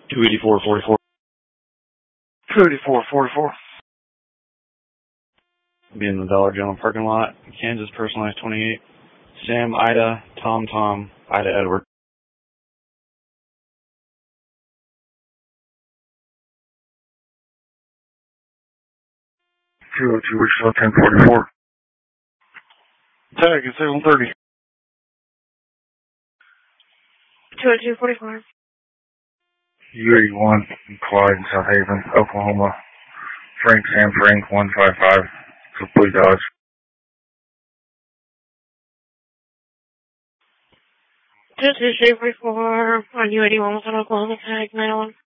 28444. 28444. Be in the Dollar General parking lot. Kansas personalized 28. Sam, Ida, Tom, Tom, Ida, Edward. 202, we're still 1044. Tag is 730. 202-44. U81, Clyde, South Haven, Oklahoma. Frank, Sam Frank, 155. So please dodge. 223-44 on U81 with an Oklahoma tag, 901.